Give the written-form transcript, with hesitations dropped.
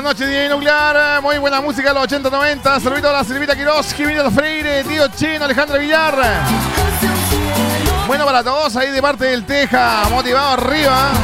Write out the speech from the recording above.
Noche DJ Nuclear, muy buena música de los 80-90. Saludito a la Silvita Quiroz, Jiménez Freire, Tío Chino, Alejandra Villar. Bueno para todos ahí de parte del Teja, motivado arriba.